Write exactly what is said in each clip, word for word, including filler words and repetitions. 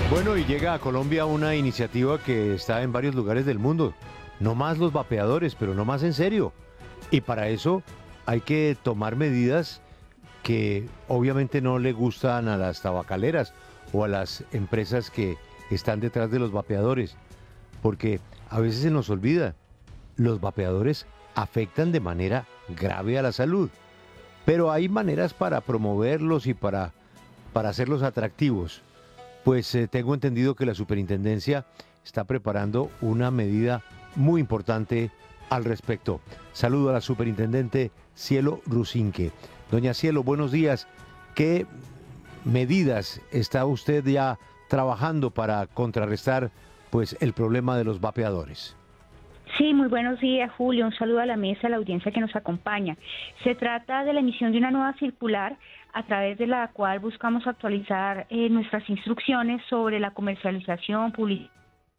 Bueno, y llega a Colombia una iniciativa que está en varios lugares del mundo. No más los vapeadores, pero no más en serio. Y para eso hay que tomar medidas que obviamente no le gustan a las tabacaleras o a las empresas que están detrás de los vapeadores. Porque a veces se nos olvida, los vapeadores afectan de manera grave a la salud. Pero hay maneras para promoverlos y para, para hacerlos atractivos. Pues eh, tengo entendido que la superintendencia está preparando una medida muy importante al respecto. Saludo a la superintendente Cielo Rusinque. Doña Cielo, buenos días. ¿Qué medidas está usted ya trabajando para contrarrestar pues el problema de los vapeadores? Sí, muy buenos días, Julio. Un saludo a la mesa, a la audiencia que nos acompaña. Se trata de la emisión de una nueva circular a través de la cual buscamos actualizar eh, nuestras instrucciones sobre la comercialización, publicidad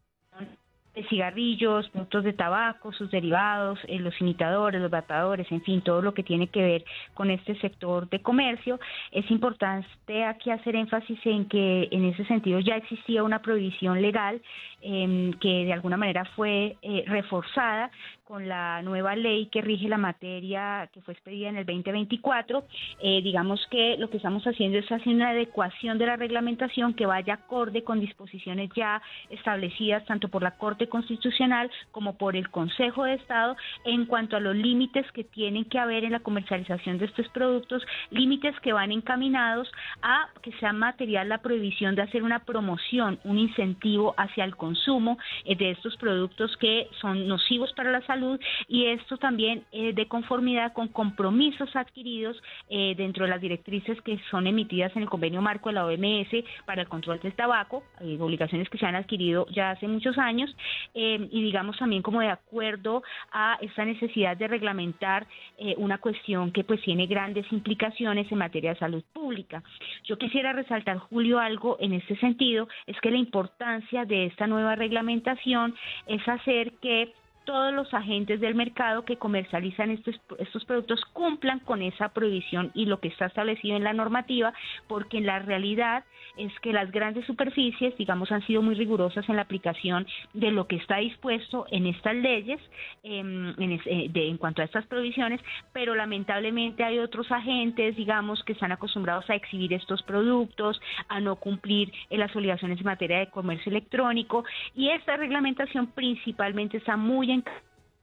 de cigarrillos, productos de tabaco, sus derivados, eh, los imitadores, los vapeadores, en fin, todo lo que tiene que ver con este sector de comercio. Es importante aquí hacer énfasis en que en ese sentido ya existía una prohibición legal eh, que de alguna manera fue eh, reforzada con la nueva ley que rige la materia que fue expedida en el veinte veinticuatro. Eh, digamos que lo que estamos haciendo es hacer una adecuación de la reglamentación que vaya acorde con disposiciones ya establecidas tanto por la Corte Constitucional como por el Consejo de Estado en cuanto a los límites que tienen que haber en la comercialización de estos productos, límites que van encaminados a que sea material la prohibición de hacer una promoción, un incentivo hacia el consumo eh, de estos productos que son nocivos para la salud, y esto también eh, de conformidad con compromisos adquiridos eh, dentro de las directrices que son emitidas en el convenio marco de la O M S para el control del tabaco, eh, obligaciones que se han adquirido ya hace muchos años, eh, y digamos también como de acuerdo a esta necesidad de reglamentar eh, una cuestión que pues tiene grandes implicaciones en materia de salud pública. Yo quisiera resaltar, Julio, algo en este sentido, es que la importancia de esta nueva reglamentación es hacer que todos los agentes del mercado que comercializan estos, estos productos cumplan con esa prohibición y lo que está establecido en la normativa, porque en la realidad es que las grandes superficies, digamos, han sido muy rigurosas en la aplicación de lo que está dispuesto en estas leyes eh, en, eh, de, en cuanto a estas prohibiciones, pero lamentablemente hay otros agentes, digamos, que están acostumbrados a exhibir estos productos, a no cumplir en las obligaciones en materia de comercio electrónico, y esta reglamentación principalmente está muy en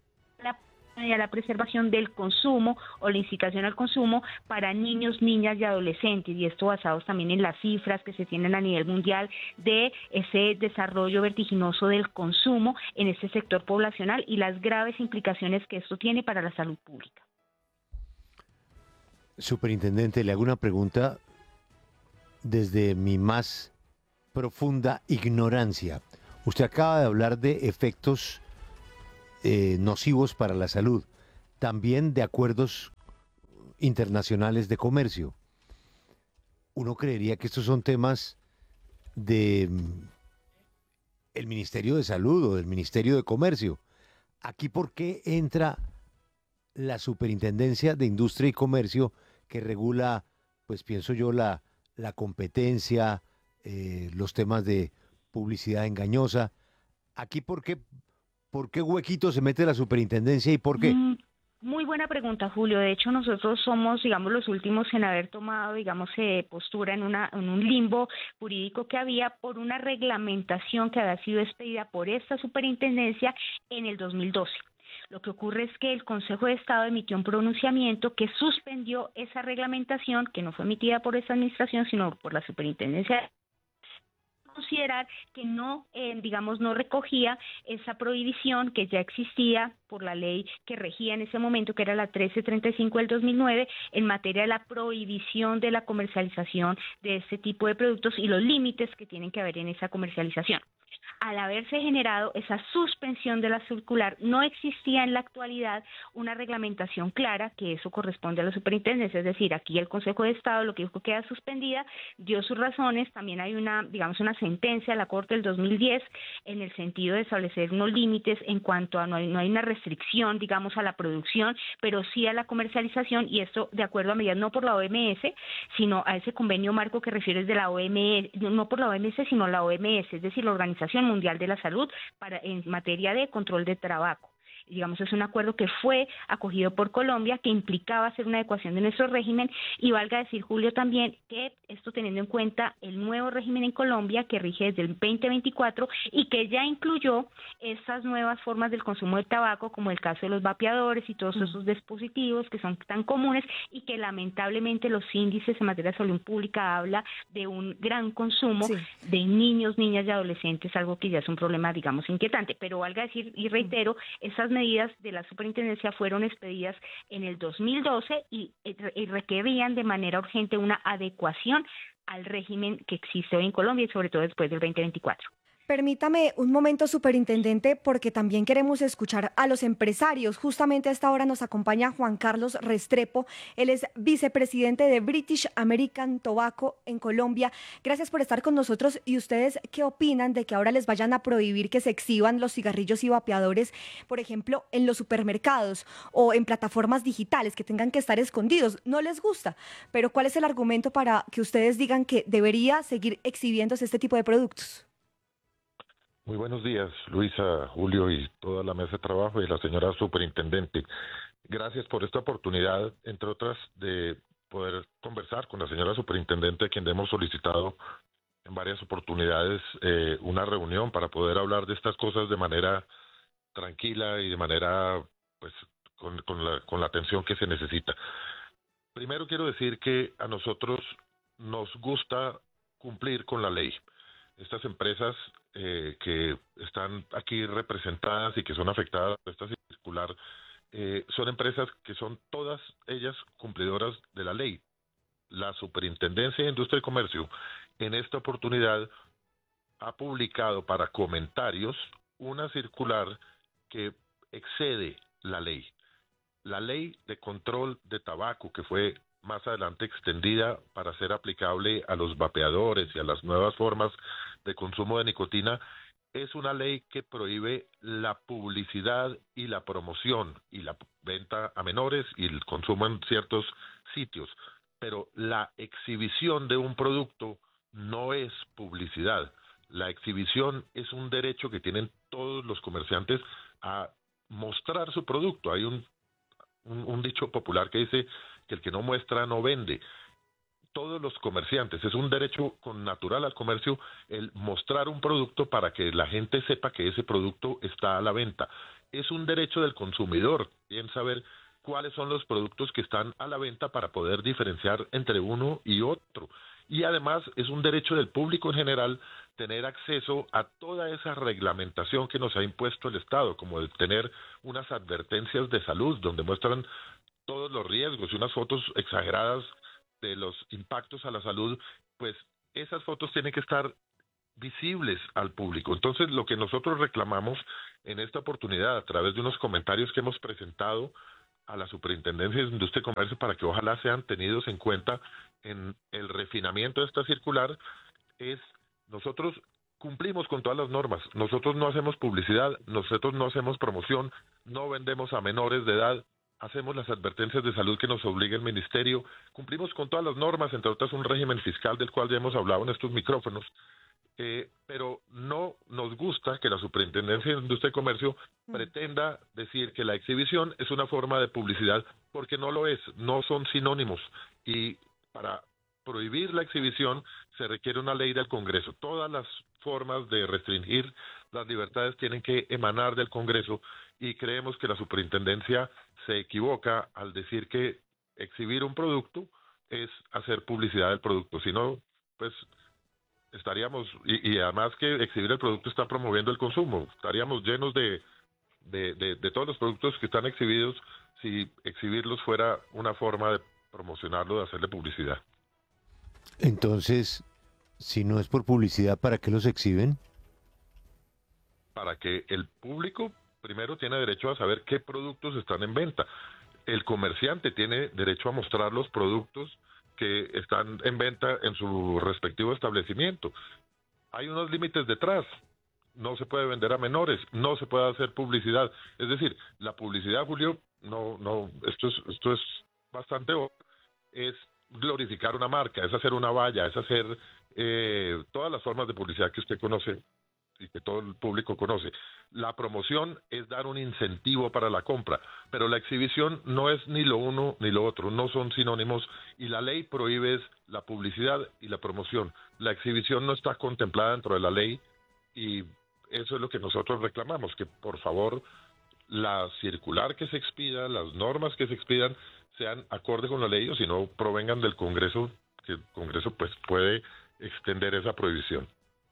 la a la preservación del consumo o la incitación al consumo para niños, niñas y adolescentes, y esto basados también en las cifras que se tienen a nivel mundial de ese desarrollo vertiginoso del consumo en este sector poblacional y las graves implicaciones que esto tiene para la salud pública. Superintendente, le hago una pregunta desde mi más profunda ignorancia. Usted acaba de hablar de efectos Eh, nocivos para la salud, también de acuerdos internacionales de comercio. Uno creería que estos son temas de mm, el Ministerio de Salud o del Ministerio de Comercio. Aquí, ¿por qué entra la Superintendencia de Industria y Comercio que regula, pues pienso yo, la, la competencia, eh, los temas de publicidad engañosa? Aquí, ¿por qué? ¿Por qué huequito se mete la superintendencia y por qué? Mm, Muy buena pregunta, Julio. De hecho, nosotros somos, digamos, los últimos en haber tomado, digamos, eh, postura en, una, en un limbo jurídico que había por una reglamentación que había sido expedida por esta superintendencia en el dos mil doce. Lo que ocurre es que el Consejo de Estado emitió un pronunciamiento que suspendió esa reglamentación, que no fue emitida por esta administración, sino por la superintendencia, considerar que no, eh, digamos, no recogía esa prohibición que ya existía por la ley que regía en ese momento, que era la trece treinta y cinco del dos mil nueve, en materia de la prohibición de la comercialización de este tipo de productos y los límites que tienen que haber en esa comercialización. Al haberse generado esa suspensión de la circular, no existía en la actualidad una reglamentación clara, que eso corresponde a la superintendencia, es decir, aquí el Consejo de Estado lo que dijo que queda suspendida, dio sus razones, también hay una, digamos, una sentencia de la Corte del dos mil diez en el sentido de establecer unos límites en cuanto a no hay, no hay una restricción, digamos, a la producción, pero sí a la comercialización, y esto de acuerdo a medidas no por la O M S, sino a ese convenio marco que refieres de la O M S, no por la O M S, sino la O M S, es decir, la Organización Mundial de la Salud para en materia de control de tabaco. Digamos, es un acuerdo que fue acogido por Colombia, que implicaba hacer una adecuación de nuestro régimen, y valga decir, Julio, también que esto teniendo en cuenta el nuevo régimen en Colombia que rige desde el veinte veinticuatro y que ya incluyó estas nuevas formas del consumo de tabaco, como el caso de los vapeadores y todos esos dispositivos que son tan comunes y que lamentablemente los índices en materia de salud pública habla de un gran consumo sí. de niños, niñas y adolescentes, algo que ya es un problema, digamos, inquietante. Pero valga decir y reitero, esas medidas de la superintendencia fueron expedidas en el dos mil doce y, y requerían de manera urgente una adecuación al régimen que existe hoy en Colombia y sobre todo después del veinte veinticuatro. Permítame un momento, superintendente, porque también queremos escuchar a los empresarios. Justamente a esta hora nos acompaña Juan Carlos Restrepo. Él es vicepresidente de British American Tobacco en Colombia. Gracias por estar con nosotros. ¿Y ustedes qué opinan de que ahora les vayan a prohibir que se exhiban los cigarrillos y vapeadores, por ejemplo, en los supermercados o en plataformas digitales, que tengan que estar escondidos? No les gusta, pero ¿cuál es el argumento para que ustedes digan que debería seguir exhibiéndose este tipo de productos? Muy buenos días, Luisa, Julio y toda la mesa de trabajo y la señora superintendente. Gracias por esta oportunidad, entre otras, de poder conversar con la señora superintendente, a quien hemos solicitado en varias oportunidades eh, una reunión para poder hablar de estas cosas de manera tranquila y de manera, pues, con, con, la, con la atención que se necesita. Primero quiero decir que a nosotros nos gusta cumplir con la ley. Estas empresas eh, que están aquí representadas y que son afectadas por esta circular eh, son empresas que son todas ellas cumplidoras de la ley. La Superintendencia de Industria y Comercio en esta oportunidad ha publicado para comentarios una circular que excede la ley. La ley de control de tabaco, que fue más adelante extendida para ser aplicable a los vapeadores y a las nuevas formas de consumo de nicotina, es una ley que prohíbe la publicidad y la promoción y la venta a menores y el consumo en ciertos sitios, pero la exhibición de un producto no es publicidad. La exhibición es un derecho que tienen todos los comerciantes a mostrar su producto. Hay un, un, un dicho popular que dice que el que no muestra no vende. Todos los comerciantes, es un derecho natural al comercio el mostrar un producto para que la gente sepa que ese producto está a la venta. Es un derecho del consumidor, bien saber cuáles son los productos que están a la venta para poder diferenciar entre uno y otro. Y además es un derecho del público en general tener acceso a toda esa reglamentación que nos ha impuesto el Estado, como el tener unas advertencias de salud donde muestran todos los riesgos y unas fotos exageradas de los impactos a la salud. Pues esas fotos tienen que estar visibles al público. Entonces, lo que nosotros reclamamos en esta oportunidad, a través de unos comentarios que hemos presentado a la Superintendencia de Industria y Comercio, para que ojalá sean tenidos en cuenta en el refinamiento de esta circular, es: nosotros cumplimos con todas las normas, nosotros no hacemos publicidad, nosotros no hacemos promoción, no vendemos a menores de edad, hacemos las advertencias de salud que nos obliga el Ministerio, cumplimos con todas las normas, entre otras un régimen fiscal del cual ya hemos hablado en estos micrófonos, eh, pero no nos gusta que la Superintendencia de Industria y Comercio mm. pretenda decir que la exhibición es una forma de publicidad, porque no lo es, no son sinónimos, y para prohibir la exhibición se requiere una ley del Congreso. Todas las formas de restringir las libertades tienen que emanar del Congreso, y creemos que la Superintendencia se equivoca al decir que exhibir un producto es hacer publicidad del producto. Si no, pues estaríamos, y, y además que exhibir el producto está promoviendo el consumo, estaríamos llenos de, de, de, de todos los productos que están exhibidos si exhibirlos fuera una forma de promocionarlo, de hacerle publicidad. Entonces, si no es por publicidad, ¿para qué los exhiben? Para que el público primero tiene derecho a saber qué productos están en venta. El comerciante tiene derecho a mostrar los productos que están en venta en su respectivo establecimiento. Hay unos límites detrás. no se puede vender a menores, no se puede hacer publicidad. Es decir, la publicidad, Julio, no, no, esto es, esto es bastante obvio, es glorificar una marca, es hacer una valla, es hacer eh, todas las formas de publicidad que usted conoce y que todo el público conoce. La promoción es dar un incentivo para la compra, pero la exhibición no es ni lo uno ni lo otro, no son sinónimos, y la ley prohíbe es la publicidad y la promoción. La exhibición no está contemplada dentro de la ley, y eso es lo que nosotros reclamamos, que por favor la circular que se expida, las normas que se expidan, sean acorde con la ley, o si no provengan del Congreso, que el Congreso pues puede extender esa prohibición.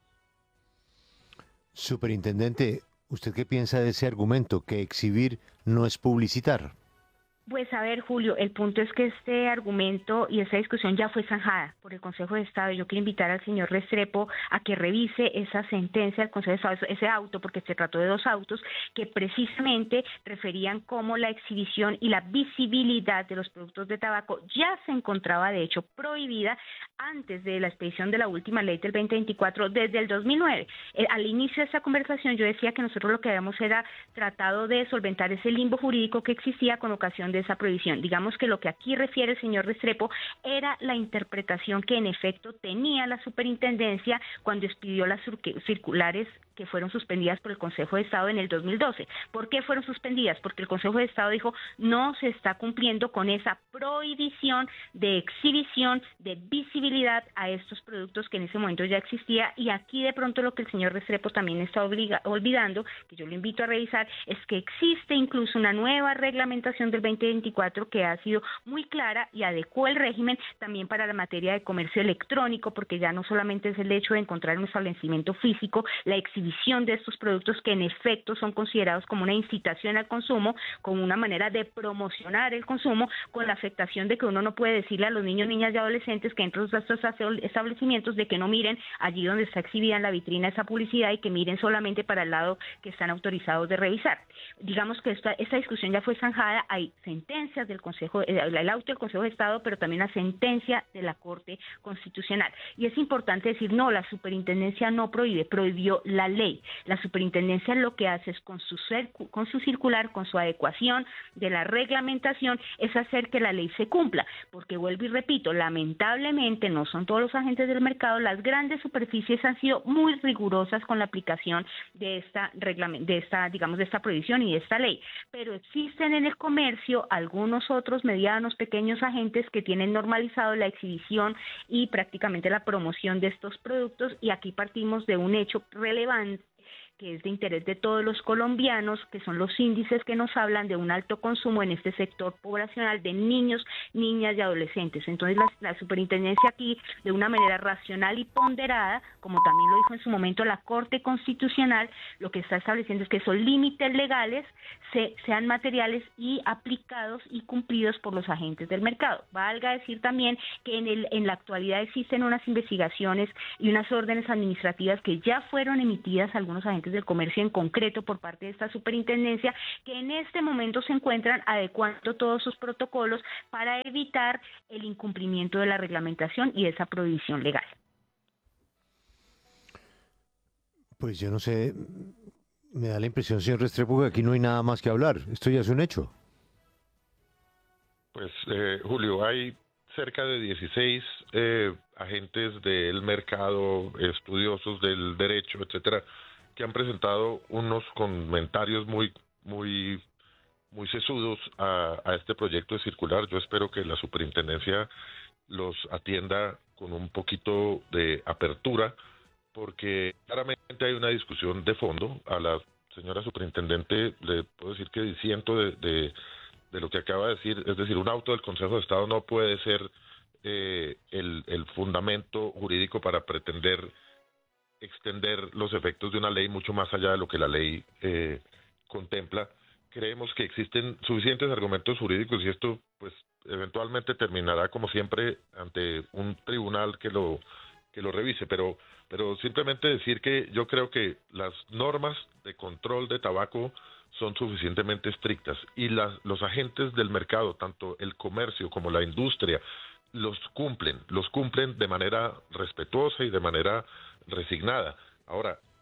Superintendente, ¿usted qué piensa de ese argumento, que exhibir no es publicitar? Pues a ver, Julio, el punto es que este argumento y esa discusión ya fue zanjada por el Consejo de Estado. Yo quiero invitar al señor Restrepo a que revise esa sentencia del Consejo de Estado, ese auto, porque se trató de dos autos que precisamente referían cómo la exhibición y la visibilidad de los productos de tabaco ya se encontraba de hecho prohibida antes de la expedición de la última ley del veinte veinticuatro, desde el dos mil nueve. Eh, al inicio de esa conversación yo decía que nosotros lo que habíamos era tratado de solventar ese limbo jurídico que existía con ocasión de esa prohibición. Digamos que lo que aquí refiere el señor Restrepo era la interpretación que en efecto tenía la superintendencia cuando expidió las circulares que fueron suspendidas por el Consejo de Estado en el dos mil doce. ¿Por qué fueron suspendidas? Porque el Consejo de Estado dijo no se está cumpliendo con esa prohibición de exhibición, de visibilidad a estos productos que en ese momento ya existía, y aquí de pronto lo que el señor Restrepo también está obliga, olvidando, que yo lo invito a revisar, es que existe incluso una nueva reglamentación del veinte veinticuatro que ha sido muy clara y adecuó el régimen también para la materia de comercio electrónico, porque ya no solamente es el hecho de encontrar un establecimiento físico, la exhibición de estos productos que en efecto son considerados como una incitación al consumo, como una manera de promocionar el consumo, con la afectación de que uno no puede decirle a los niños, niñas y adolescentes que entran a estos establecimientos de que no miren allí donde está exhibida en la vitrina esa publicidad y que miren solamente para el lado que están autorizados de revisar. Digamos que esta, esta discusión ya fue zanjada, hay sentencias del Consejo, el auto del Consejo de Estado, pero también la sentencia de la Corte Constitucional. Y es importante decir, no, la superintendencia no prohíbe, prohibió la ley. La superintendencia lo que hace es con su, con su circular, con su adecuación de la reglamentación, es hacer que la ley se cumpla, porque vuelvo y repito, lamentablemente no son todos los agentes del mercado, las grandes superficies han sido muy rigurosas con la aplicación de esta de esta, digamos, de esta prohibición y de esta ley, pero existen en el comercio algunos otros medianos, pequeños agentes que tienen normalizado la exhibición y prácticamente la promoción de estos productos, y aquí partimos de un hecho relevante que es de interés de todos los colombianos, que son los índices que nos hablan de un alto consumo en este sector poblacional de niños, niñas y adolescentes. Entonces la, la superintendencia aquí, de una manera racional y ponderada, como también lo dijo en su momento la Corte Constitucional, lo que está estableciendo es que esos límites legales se, sean materiales y aplicados y cumplidos por los agentes del mercado. Valga decir también que en, el, en la actualidad existen unas investigaciones y unas órdenes administrativas que ya fueron emitidas a algunos agentes del comercio en concreto por parte de esta superintendencia, que en este momento se encuentran adecuando todos sus protocolos para evitar el incumplimiento de la reglamentación y de esa prohibición legal. Pues yo no sé, me da la impresión, señor Restrepo, que aquí no hay nada más que hablar. Esto ya es un hecho. Pues, eh, Julio, hay cerca de dieciséis eh, agentes del mercado, estudiosos del derecho, etcétera, que han presentado unos comentarios muy, muy, muy sesudos a, a este proyecto de circular. Yo espero que la superintendencia los atienda con un poquito de apertura, porque claramente hay una discusión de fondo. A la señora superintendente le puedo decir que disiento de, de, de lo que acaba de decir, es decir, un auto del Consejo de Estado no puede ser eh, el, el fundamento jurídico para pretender extender los efectos de una ley mucho más allá de lo que la ley eh, contempla. Creemos que existen suficientes argumentos jurídicos y esto pues eventualmente terminará como siempre ante un tribunal que lo que lo revise, pero pero simplemente decir que yo creo que las normas de control de tabaco son suficientemente estrictas y las, los agentes del mercado, tanto el comercio como la industria, los cumplen, los cumplen de manera respetuosa y de manera resignada. Ahora,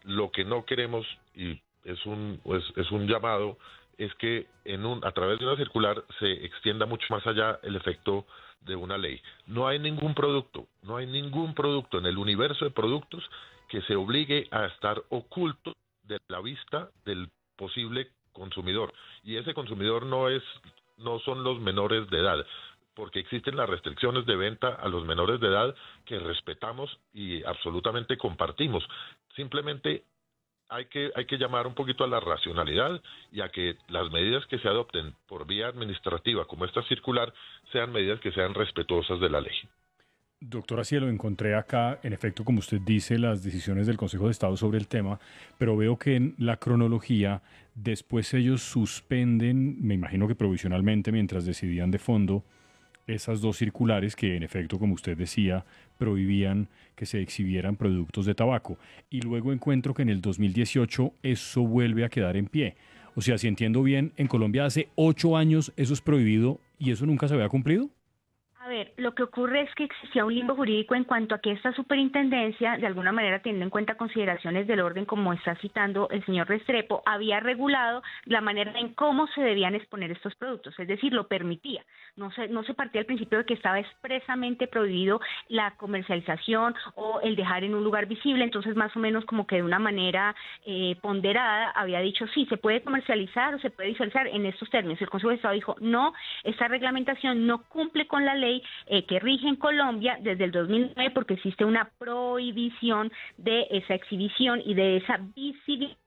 lo que no queremos, y es un, es, es un llamado, es que en un, a través de una circular se extienda mucho más allá el efecto de una ley. No hay ningún producto, no hay ningún producto en el universo de productos que se obligue a estar oculto de la vista del posible consumidor. Y ese consumidor no es, no son los menores de edad, porque existen las restricciones de venta a los menores de edad que respetamos y absolutamente compartimos. Simplemente hay que, hay que llamar un poquito a la racionalidad y a que las medidas que se adopten por vía administrativa, como esta circular, sean medidas que sean respetuosas de la ley. Doctora Cielo, encontré acá, en efecto, como usted dice, las decisiones del Consejo de Estado sobre el tema, pero veo que en la cronología, después ellos suspenden, me imagino que provisionalmente, mientras decidían de fondo, esas dos circulares que, en efecto, como usted decía, prohibían que se exhibieran productos de tabaco. Y luego encuentro que en el dos mil dieciocho eso vuelve a quedar en pie. O sea, si entiendo bien, en Colombia hace ocho años eso es prohibido y eso nunca se había cumplido. A ver, lo que ocurre es que existía un limbo jurídico en cuanto a que esta superintendencia, de alguna manera teniendo en cuenta consideraciones del orden, como está citando el señor Restrepo, había regulado la manera en cómo se debían exponer estos productos, es decir, lo permitía. No se, no se partía del principio de que estaba expresamente prohibido la comercialización o el dejar en un lugar visible, entonces más o menos como que de una manera eh, ponderada había dicho, sí, se puede comercializar o se puede visualizar en estos términos. El Consejo de Estado dijo, no, esta reglamentación no cumple con la ley Eh, que rige en Colombia desde el dos mil nueve porque existe una prohibición de esa exhibición y de esa visibilidad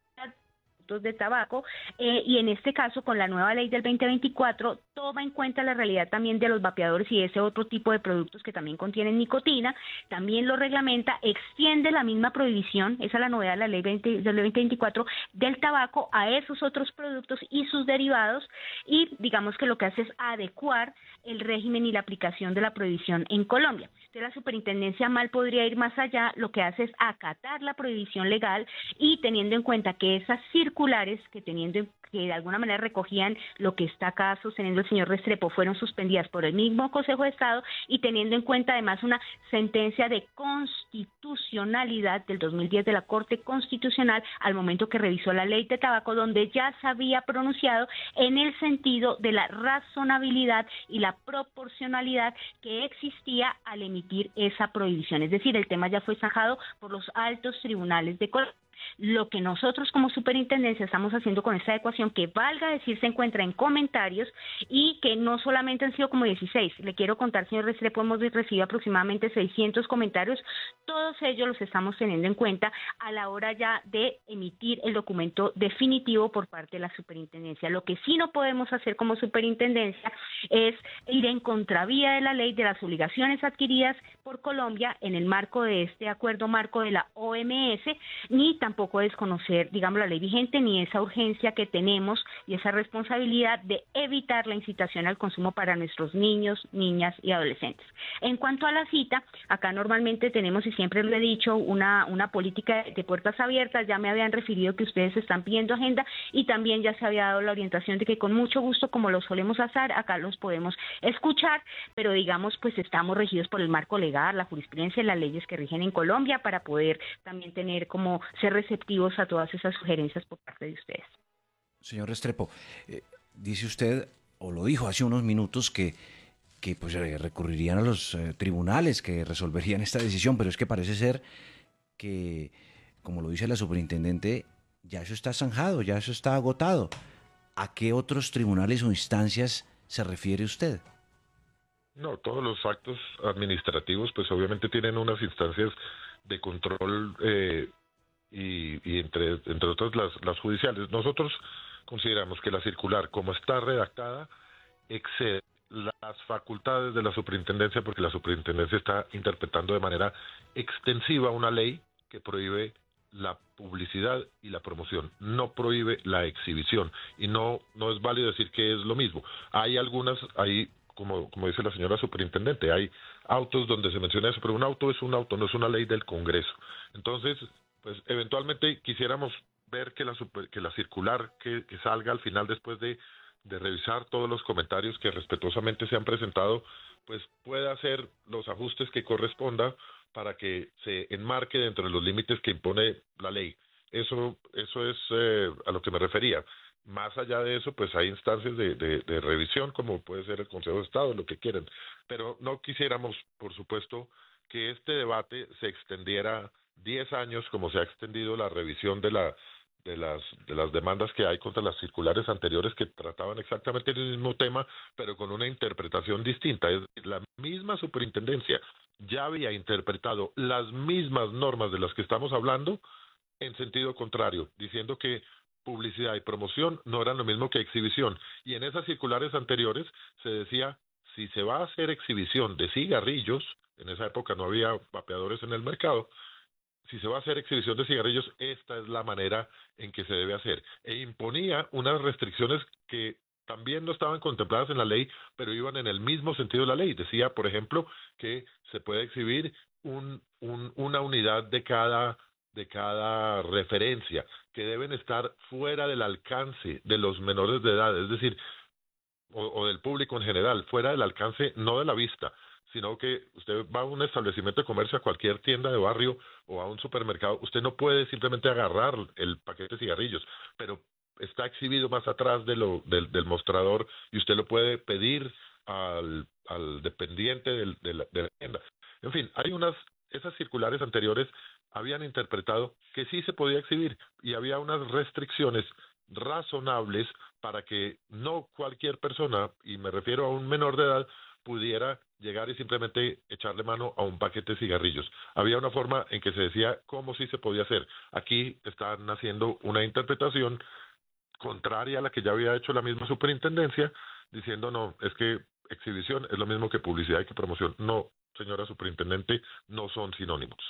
de tabaco eh, y en este caso con la nueva ley del veinte veinticuatro toma en cuenta la realidad también de los vapeadores y ese otro tipo de productos que también contienen nicotina, también lo reglamenta, extiende la misma prohibición, esa es la novedad de la ley veinte, del veinte veinticuatro del tabaco a esos otros productos y sus derivados y digamos que lo que hace es adecuar el régimen y la aplicación de la prohibición en Colombia. Entonces la superintendencia mal podría ir más allá, lo que hace es acatar la prohibición legal y teniendo en cuenta que esas circulares que teniendo que de alguna manera recogían lo que está acá sosteniendo el señor Restrepo fueron suspendidas por el mismo Consejo de Estado y teniendo en cuenta además una sentencia de constitucionalidad del dos mil diez de la Corte Constitucional al momento que revisó la ley de tabaco donde ya se había pronunciado en el sentido de la razonabilidad y la proporcionalidad que existía al emitir esa prohibición. Es decir, el tema ya fue zanjado por los altos tribunales de Colombia. Lo que nosotros como superintendencia estamos haciendo con esta adecuación, que valga decir se encuentra en comentarios y que no solamente han sido como dieciséis, le quiero contar, señor Restrepo, hemos recibido aproximadamente seiscientos comentarios, todos ellos los estamos teniendo en cuenta a la hora ya de emitir el documento definitivo por parte de la superintendencia. Lo que sí no podemos hacer como superintendencia es ir en contravía de la ley de las obligaciones adquiridas por Colombia en el marco de este acuerdo marco de la O M S, ni tampoco desconocer, digamos, la ley vigente ni esa urgencia que tenemos y esa responsabilidad de evitar la incitación al consumo para nuestros niños, niñas y adolescentes. En cuanto a la cita, acá normalmente tenemos, y siempre lo he dicho, una, una política de puertas abiertas. Ya me habían referido que ustedes están pidiendo agenda y también ya se había dado la orientación de que con mucho gusto, como lo solemos hacer, acá los podemos escuchar, pero digamos, pues estamos regidos por el marco legal, la jurisprudencia y las leyes que rigen en Colombia para poder también tener como ser receptivos a todas esas sugerencias por parte de ustedes. Señor Restrepo, eh, dice usted, o lo dijo hace unos minutos, que, que pues eh, recurrirían a los eh, tribunales que resolverían esta decisión, pero es que parece ser que, como lo dice la superintendente, ya eso está zanjado, ya eso está agotado. ¿A qué otros tribunales o instancias se refiere usted? No, todos los actos administrativos pues obviamente tienen unas instancias de control eh, y, y entre, entre otras las, las judiciales. Nosotros consideramos que la circular, como está redactada, excede las facultades de la superintendencia porque la superintendencia está interpretando de manera extensiva una ley que prohíbe la publicidad y la promoción, no prohíbe la exhibición y no, no es válido decir que es lo mismo. Hay algunas, hay Como, como dice la señora superintendente, hay autos donde se menciona eso, pero un auto es un auto, no es una ley del Congreso. Entonces, pues eventualmente quisiéramos ver que la, super, que la circular que, que salga al final después de, de revisar todos los comentarios que respetuosamente se han presentado, pues pueda hacer los ajustes que corresponda para que se enmarque dentro de los límites que impone la ley. Eso, eso es eh, a lo que me refería. Más allá de eso, pues hay instancias de, de, de revisión, como puede ser el Consejo de Estado, lo que quieran. Pero no quisiéramos, por supuesto, que este debate se extendiera diez años, como se ha extendido la revisión de la de las de las demandas que hay contra las circulares anteriores que trataban exactamente el mismo tema, pero con una interpretación distinta. Es decir, la misma superintendencia ya había interpretado las mismas normas de las que estamos hablando en sentido contrario, diciendo que publicidad y promoción no eran lo mismo que exhibición. Y en esas circulares anteriores se decía, si se va a hacer exhibición de cigarrillos, en esa época no había vapeadores en el mercado, si se va a hacer exhibición de cigarrillos, esta es la manera en que se debe hacer. E imponía unas restricciones que también no estaban contempladas en la ley, pero iban en el mismo sentido de la ley. Decía, por ejemplo, que se puede exhibir un, un, una unidad de cada de cada referencia, que deben estar fuera del alcance de los menores de edad, es decir, o, o del público en general, fuera del alcance no de la vista, sino que usted va a un establecimiento de comercio, a cualquier tienda de barrio o a un supermercado, usted no puede simplemente agarrar el paquete de cigarrillos, pero está exhibido más atrás de lo, del, del mostrador y usted lo puede pedir al, al dependiente del, de, la, de la tienda. En fin, hay unas, esas circulares anteriores habían interpretado que sí se podía exhibir y había unas restricciones razonables para que no cualquier persona, y me refiero a un menor de edad, pudiera llegar y simplemente echarle mano a un paquete de cigarrillos. Había una forma en que se decía cómo sí se podía hacer. Aquí están haciendo una interpretación contraria a la que ya había hecho la misma superintendencia, diciendo no, es que exhibición es lo mismo que publicidad y que promoción. No, señora superintendente, no son sinónimos.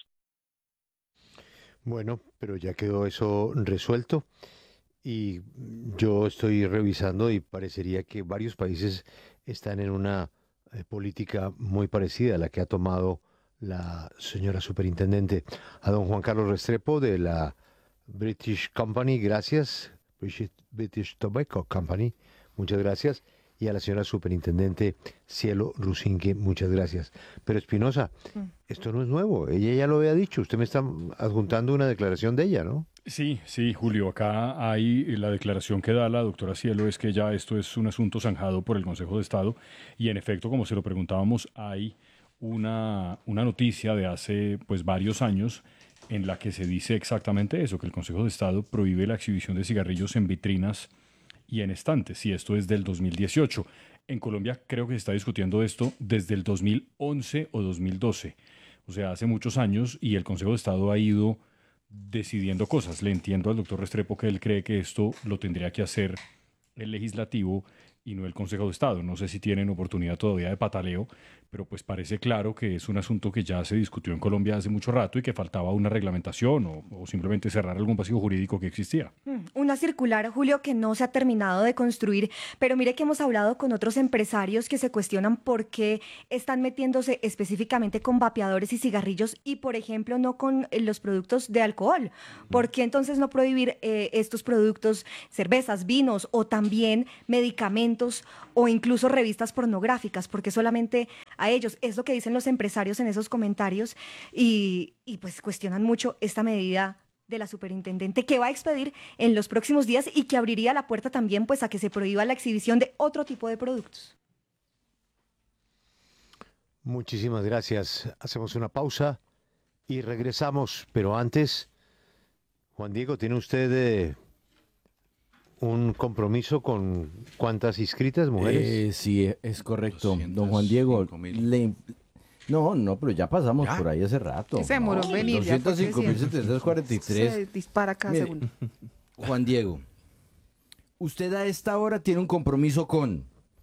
Bueno, pero ya quedó eso resuelto y yo estoy revisando y parecería que varios países están en una eh, política muy parecida a la que ha tomado la señora superintendente. A don Juan Carlos Restrepo de la British Company, gracias. British, British Tobacco Company, muchas gracias. Y a la señora superintendente Cielo Rusinque, muchas gracias. Pero Espinosa, mm. esto no es nuevo, ella ya lo había dicho, usted me está adjuntando una declaración de ella, ¿no? Sí, sí, Julio, acá hay la declaración que da la doctora Cielo, es que ya esto es un asunto zanjado por el Consejo de Estado y en efecto, como se lo preguntábamos, hay una, una noticia de hace pues varios años en la que se dice exactamente eso, que el Consejo de Estado prohíbe la exhibición de cigarrillos en vitrinas y en estantes, y esto es del dos mil dieciocho. En Colombia creo que se está discutiendo esto desde el dos mil once o dos mil doce, o sea, hace muchos años, y el Consejo de Estado ha ido decidiendo cosas. Le entiendo al doctor Restrepo que él cree que esto lo tendría que hacer el legislativo y no el Consejo de Estado. No sé si tienen oportunidad todavía de pataleo, pero pues parece claro que es un asunto que ya se discutió en Colombia hace mucho rato y que faltaba una reglamentación o, o simplemente cerrar algún vacío jurídico que existía. Una circular, Julio, que no se ha terminado de construir, pero mire que hemos hablado con otros empresarios que se cuestionan por qué están metiéndose específicamente con vapeadores y cigarrillos y, por ejemplo, no con los productos de alcohol. ¿Por qué entonces no prohibir eh, estos productos, cervezas, vinos o también medicamentos o incluso revistas pornográficas? Porque solamente a ellos, es lo que dicen los empresarios en esos comentarios y, y pues cuestionan mucho esta medida de la superintendente que va a expedir en los próximos días y que abriría la puerta también pues a que se prohíba la exhibición de otro tipo de productos. Muchísimas gracias. Hacemos una pausa y regresamos, pero antes, Juan Diego, ¿tiene usted eh, un compromiso con cuántas inscritas mujeres? Eh, sí, es correcto. Don Juan Diego, le, no, no, pero ya pasamos ¿Ya? por ahí hace rato. Se demoró en venir. doscientos cinco mil setecientos cuarenta y tres. Se dispara cada Mire, segundo. Juan Diego, usted a esta hora tiene un compromiso con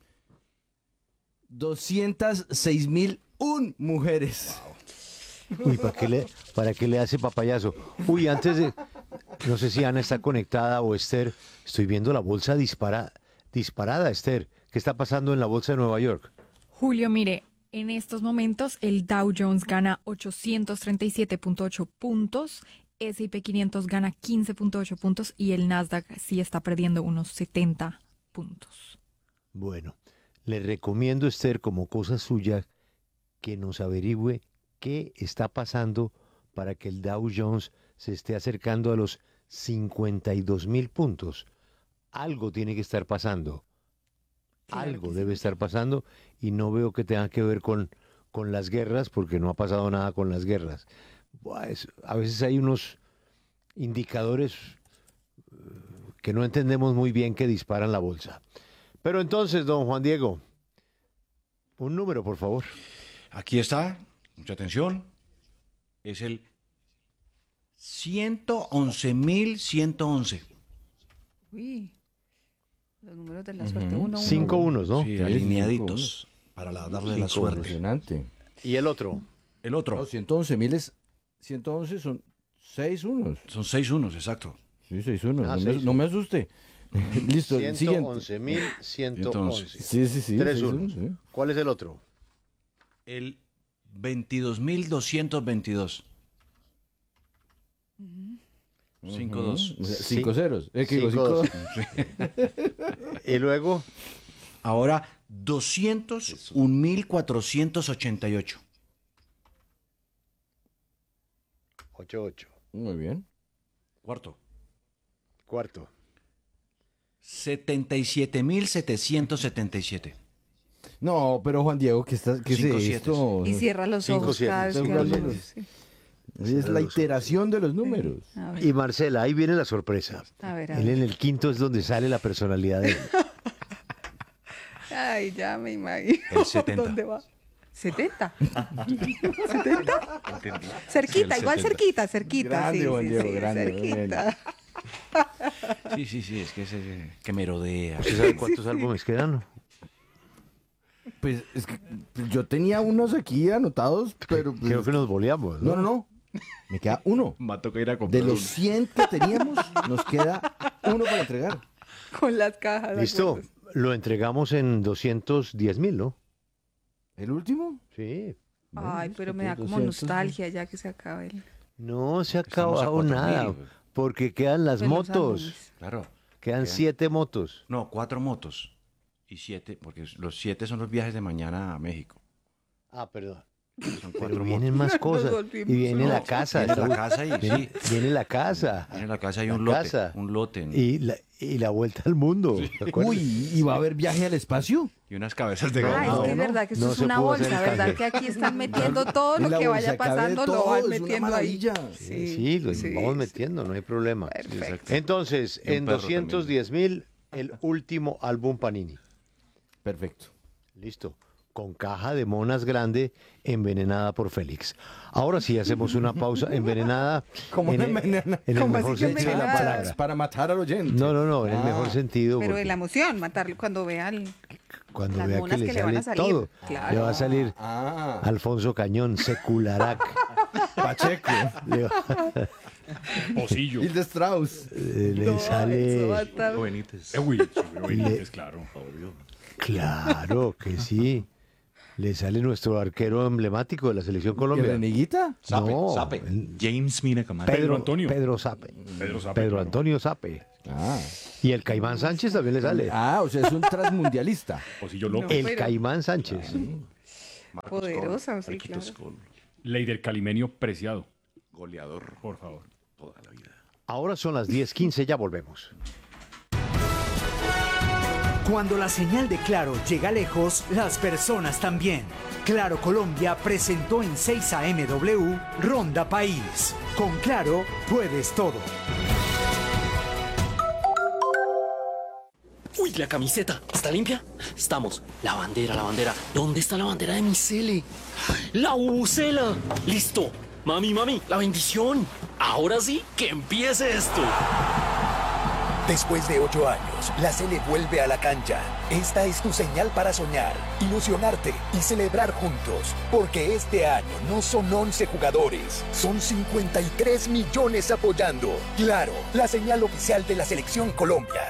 doscientos seis mil una mujeres. Wow. Uy, ¿para qué, le, ¿para qué le hace papayazo? Uy, antes de... No sé si Ana está conectada o Esther. Estoy viendo la bolsa dispara, disparada, Esther. ¿Qué está pasando en la bolsa de Nueva York? Julio, mire, en estos momentos el Dow Jones gana ochocientos treinta y siete punto ocho puntos, ese y pe quinientos gana quince punto ocho puntos y el Nasdaq sí está perdiendo unos setenta puntos. Bueno, le recomiendo, Esther, como cosa suya, que nos averigüe qué está pasando para que el Dow Jones se esté acercando a los cincuenta y dos mil puntos. Algo tiene que estar pasando. Claro Algo que sí. debe estar pasando y no veo que tenga que ver con, con las guerras, porque no ha pasado nada con las guerras. Buah, es- a veces hay unos indicadores eh, que no entendemos muy bien que disparan la bolsa. Pero entonces, don Juan Diego, un número, por favor. Aquí está, mucha atención, es el ciento once mil ciento once. Uy, los números de la suerte. Uno, uno, Cinco uno. unos, ¿no? Sí, Sí, alineaditos, para la- darle la suerte. Impresionante. Y el otro. El No, otro, ciento once mil es, ciento once son seis unos. son seis unos, exacto. Sí, seis unos. Ah, no, seis me, no me asuste. Listo, el ciento siguiente. once mil ciento once. Sí, sí, sí. Tres seis unos. ¿sí? ¿Cuál es el otro? El veintidós mil doscientos veintidós. Cinco dos. O sea, Sí. cinco ceros. Eh, que digo, Cinco, cinco- dos. Y luego, Ahora, doscientos un mil cuatrocientos ochenta y ocho. ocho ocho. Muy bien. Cuarto. Cuarto. setenta y siete mil setecientos setenta y siete. No, pero Juan Diego, ¿qué, está, qué Cinco es siete. esto? Y cierra los Cinco, ojos siete, cada vez cinco, que habla. siete. Sí. Es la iteración de los números. A ver, Y Marcela, ahí viene la sorpresa. a ver, a Él ver. en el quinto es donde sale la personalidad de él. Ay, ya me imagino. El setenta. ¿Dónde va? ¿setenta? ¿setenta? Cerquita, Sí, el igual setenta. cerquita, cerquita. Grande, sí, Juan sí, Diego, sí, grande, muy bien. cerquita. Sí, sí, sí, es que, ese, que merodea. ¿Usted sabe cuántos álbumes quedan? Pues es que pues, yo tenía unos aquí anotados, pero... pues, Creo que nos boleamos, ¿no? No, no, no. Me queda uno. Va a tocar ir a De comprar los cien que teníamos, nos queda uno para entregar. Con las cajas. ¿de Listo, acuerdo? lo entregamos en doscientos diez mil, ¿no? ¿El último? Sí. Ay, pero me da como doscientos. nostalgia ya que se acabe el... No se ha Estamos a acabado cuatro nada, mil, güey. porque quedan las pues, los motos. álbumes. Claro. Quedan Quedan- siete motos. No, cuatro motos. Y siete, porque los siete son los viajes de mañana a México. Ah, perdón. Son Pero cuatro vienen motos. más cosas. volvimos Y viene la No, casa. Viene la ¿no? casa y Viene, sí. viene la casa. Viene la casa y La un lote. casa. Un lote. en- Y la, y la vuelta al mundo. ¿te acuerdas? Uy, ¿y va a haber viaje al espacio? y unas cabezas de Ah, ganado. es que es no, verdad que esto no es se una pudo hacer bolsa, el ¿verdad? canje. Que aquí están metiendo todo lo En la que vaya bolsa cabe pasando, lo todo, van es una metiendo ahí. maravilla. Sí, sí, lo sí, vamos sí. metiendo, no hay problema. Perfecto. Entonces, Y un en perro doscientos diez mil, el último álbum Panini. Perfecto. Listo. Con caja de monas grande, envenenada por Félix. Ahora sí hacemos una pausa. Envenenada. ¿Cómo en, envenena? en el ¿Cómo mejor así que sentido de la envenenada? palabra. Para matar al oyente. No, no, no, en el Ah, mejor sentido. Pero porque de la emoción, matarlo cuando vean cuando las vea que monas le que le van sale a salir. todo, Claro. le va a salir Ah, Alfonso Cañón, Secularac. Pacheco. le, va- Pocillo. Hilde Strauss. eh, le No, eso va a sale. estar- Eh, uy, sí, Benítez, claro. Claro que sí. Le sale nuestro arquero emblemático de la selección ¿Y Colombia. Reneguita? Sape, No, Sape. el- James Mina Camacho. Pedro, Pedro Antonio. Pedro Sape. Pedro Sape, Pedro claro. Antonio Sape. Ah. Y el Caimán Sánchez también le sale. Ah, o sea, es un transmundialista. Pocillo loco. El pero- Caimán Sánchez. Poderosa, sí, Marquitos claro. Col, Ley del Calimenio Preciado, goleador por favor. toda la vida. Ahora son las diez quince, ya volvemos. Cuando la señal de Claro llega lejos, las personas también. Claro Colombia presentó en seis A M W Ronda País. Con Claro puedes todo. Uy, la camiseta. ¿Está limpia? Estamos. La bandera, la bandera. ¿Dónde está la bandera de mi cele? ¡La bubucela! ¡Listo! Mami, mami, la bendición. Ahora sí, que empiece esto. Después de ocho años, la Sele vuelve a la cancha. Esta es tu señal para soñar, ilusionarte y celebrar juntos. Porque este año no son once jugadores, son cincuenta y tres millones apoyando. Claro, la señal oficial de la Selección Colombia.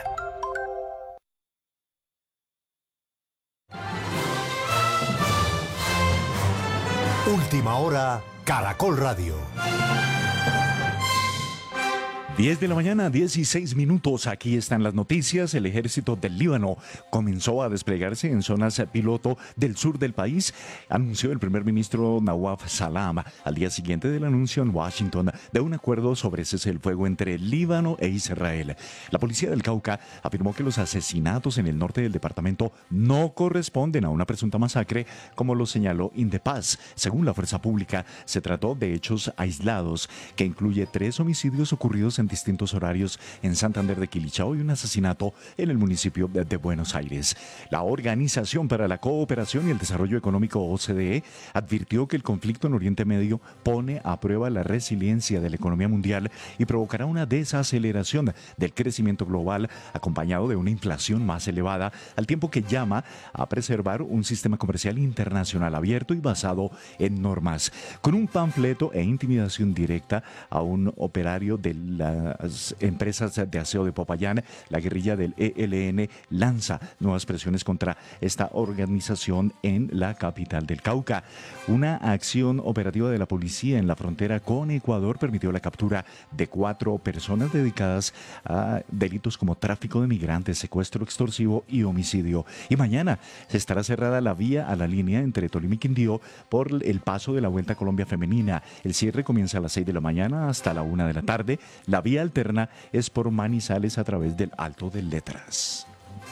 Última hora, Caracol Radio. diez de la mañana, dieciséis minutos. Aquí están las noticias. El ejército del Líbano comenzó a desplegarse en zonas piloto del sur del país, anunció el primer ministro Nawaf Salam al día siguiente del anuncio en Washington de un acuerdo sobre cese el fuego entre Líbano e Israel. La policía del Cauca afirmó que los asesinatos en el norte del departamento no corresponden a una presunta masacre, como lo señaló Indepaz. Según la fuerza pública, se trató de hechos aislados que incluye tres homicidios ocurridos en distintos horarios en Santander de Quilichao y un asesinato en el municipio de, de Buenos Aires. La Organización para la Cooperación y el Desarrollo Económico O C D E advirtió que el conflicto en Oriente Medio pone a prueba la resiliencia de la economía mundial y provocará una desaceleración del crecimiento global acompañado de una inflación más elevada, al tiempo que llama a preservar un sistema comercial internacional abierto y basado en normas. Con un panfleto e intimidación directa a un operario de la las empresas de aseo de Popayán, la guerrilla del E L N lanza nuevas presiones contra esta organización en la capital del Cauca. Una acción operativa de la policía en la frontera con Ecuador permitió la captura de cuatro personas dedicadas a delitos como tráfico de migrantes, secuestro extorsivo y homicidio. Y mañana se estará cerrada la vía a la línea entre Tolima y Quindío por el paso de la Vuelta a Colombia Femenina. El cierre comienza a las seis de la mañana hasta la una de la tarde. La vía alterna es por Manizales a través del Alto de Letras.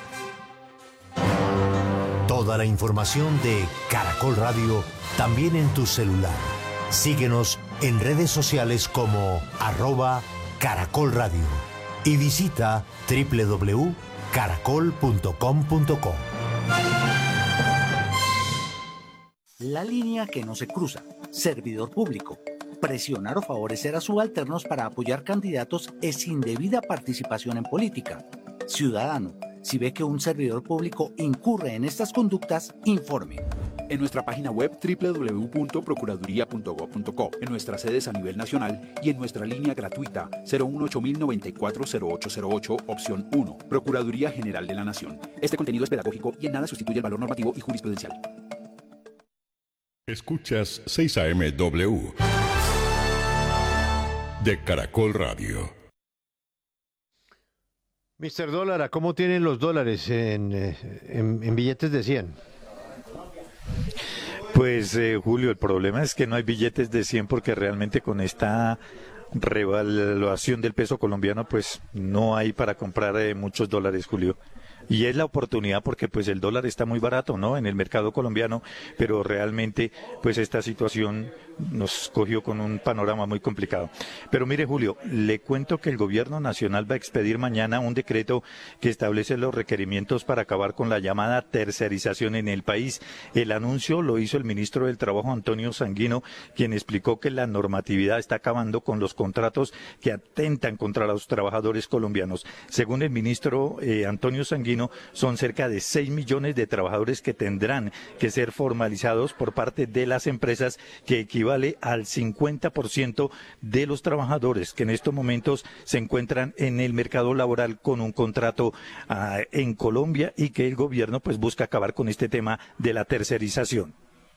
Toda la información de Caracol Radio también en tu celular. Síguenos en redes sociales como arroba Caracol Radio y visita doble u doble u doble u punto caracol punto com punto co. La línea que no se cruza. Servidor público. Presionar o favorecer a subalternos para apoyar candidatos es indebida participación en política. Ciudadano, si ve que un servidor público incurre en estas conductas, informe. En nuestra página web doble u doble u doble u punto procuraduría punto gob punto co, en nuestras sedes a nivel nacional y en nuestra línea gratuita cero uno ocho mil noventa y cuatro cero ocho cero ocho, opción uno, Procuraduría General de la Nación. Este contenido es pedagógico y en nada sustituye el valor normativo y jurisprudencial. Escuchas seis A M W de Caracol Radio. mister Dólar, ¿cómo tienen los dólares en, en, en billetes de cien? Pues eh, Julio, el problema es que no hay billetes de cien porque realmente con esta revaluación del peso colombiano pues no hay para comprar eh, muchos dólares, Julio. Y es la oportunidad porque pues el dólar está muy barato, ¿no?, en el mercado colombiano, pero realmente pues esta situación nos cogió con un panorama muy complicado. Pero mire, Julio, le cuento que el gobierno nacional va a expedir mañana un decreto que establece los requerimientos para acabar con la llamada tercerización en el país. El anuncio lo hizo el ministro del Trabajo, Antonio Sanguino, quien explicó que la normatividad está acabando con los contratos que atentan contra los trabajadores colombianos. Según el ministro eh, Antonio Sanguino, son cerca de seis millones de trabajadores que tendrán que ser formalizados por parte de las empresas, que equivale al cincuenta por ciento de los trabajadores que en estos momentos se encuentran en el mercado laboral con un contrato uh, en Colombia, y que el gobierno pues busca acabar con este tema de la tercerización.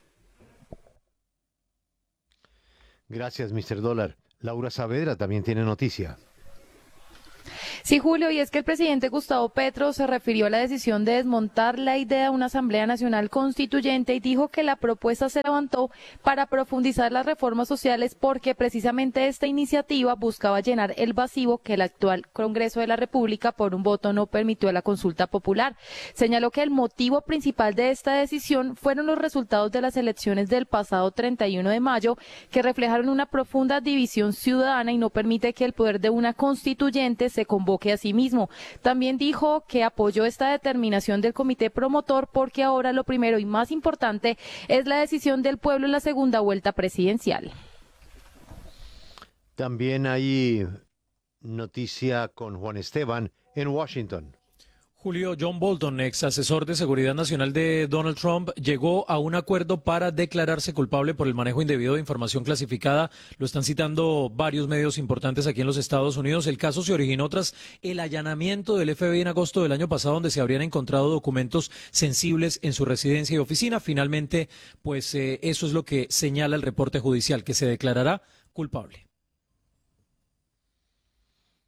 Gracias, mister Dólar. Laura Saavedra también tiene noticia. Sí, Julio, y es que el presidente Gustavo Petro se refirió a la decisión de desmontar la idea de una Asamblea Nacional Constituyente y dijo que la propuesta se levantó para profundizar las reformas sociales porque precisamente esta iniciativa buscaba llenar el vacío que el actual Congreso de la República por un voto no permitió a la consulta popular. Señaló que el motivo principal de esta decisión fueron los resultados de las elecciones del pasado treinta y uno de mayo, que reflejaron una profunda división ciudadana y no permite que el poder de una constituyente se convoque a sí mismo. También dijo que apoyó esta determinación del comité promotor porque ahora lo primero y más importante es la decisión del pueblo en la segunda vuelta presidencial. También hay noticia con Juan Esteban en Washington. Julio, John Bolton, ex asesor de seguridad nacional de Donald Trump, llegó a un acuerdo para declararse culpable por el manejo indebido de información clasificada. Lo están citando varios medios importantes aquí en los Estados Unidos. El caso se originó tras el allanamiento del F B I en agosto del año pasado, donde se habrían encontrado documentos sensibles en su residencia y oficina. Finalmente, pues eh, eso es lo que señala el reporte judicial, que se declarará culpable.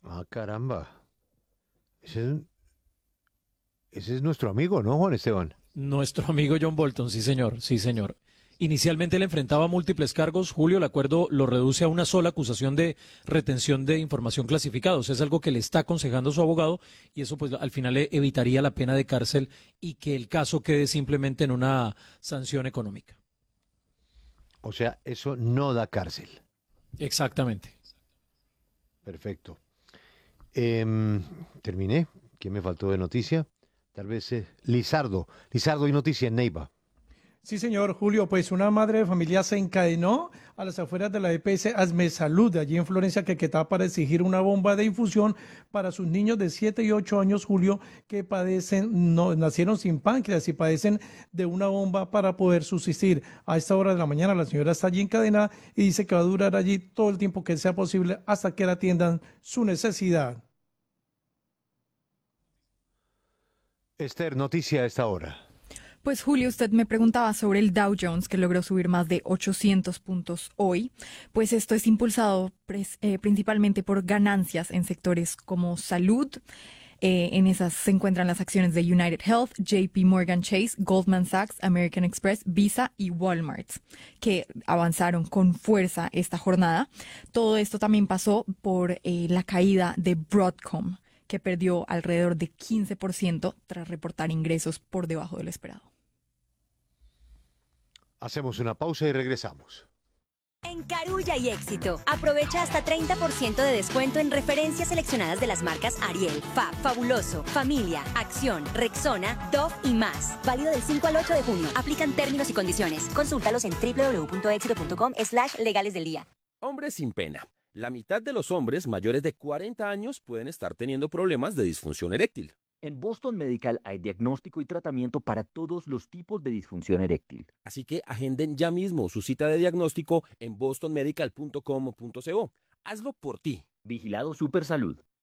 Ah, caramba. Ese es, ese es nuestro amigo, ¿no, Juan Esteban? Nuestro amigo John Bolton, sí señor, sí señor. Inicialmente él enfrentaba múltiples cargos. Julio, el acuerdo lo reduce a una sola acusación de retención de información clasificada. O sea, es algo que le está aconsejando su abogado y eso pues al final le evitaría la pena de cárcel y que el caso quede simplemente en una sanción económica. O sea, eso no da cárcel. Exactamente. Perfecto. Eh, terminé. ¿Quién me faltó de noticia? Tal vez eh, Lizardo. Lizardo, hay noticia en Neiva. Sí, señor Julio, pues una madre de familia se encadenó a las afueras de la E P S Asme Salud, allí en Florencia, Caquetá, para exigir una bomba de infusión para sus niños de siete y ocho años, Julio, que padecen, no, nacieron sin páncreas y padecen de una bomba para poder subsistir. A esta hora de la mañana la señora está allí encadenada y dice que va a durar allí todo el tiempo que sea posible hasta que le atiendan su necesidad. Esther, noticia a esta hora. Pues Julio, usted me preguntaba sobre el Dow Jones, que logró subir más de ochocientos puntos hoy. Pues esto es impulsado eh, principalmente por ganancias en sectores como salud. Eh, en esas se encuentran las acciones de United Health, J P Morgan Chase, Goldman Sachs, American Express, Visa y Walmart, que avanzaron con fuerza esta jornada. Todo esto también pasó por eh, la caída de Broadcom, que perdió alrededor de quince por ciento tras reportar ingresos por debajo de lo esperado. Hacemos una pausa y regresamos. En Carulla y Éxito, aprovecha hasta treinta por ciento de descuento en referencias seleccionadas de las marcas Ariel, Fab, Fabuloso, Familia, Acción, Rexona, Dove y más. Válido del cinco al ocho de junio. Aplican términos y condiciones. Consúltalos en doble u doble u doble u punto éxito punto com slash legales del día. Hombres sin pena. La mitad de los hombres mayores de cuarenta años pueden estar teniendo problemas de disfunción eréctil. En Boston Medical hay diagnóstico y tratamiento para todos los tipos de disfunción eréctil. Así que agenden ya mismo su cita de diagnóstico en boston medical punto com punto co. Hazlo por ti. Vigilado Supersalud.